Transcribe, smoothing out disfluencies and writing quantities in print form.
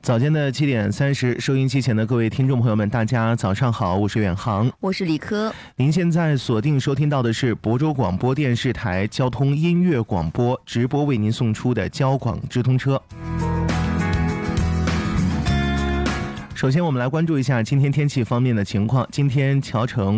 早间的7点30，收音机前的各位听众朋友们，大家早上好，我是远航， 我是李科。 您现在锁定收听到的是亳州广播电视台交通音乐广播直播为您送出的交广直通车。首先我们来关注一下今天天气方面的情况。今天桥城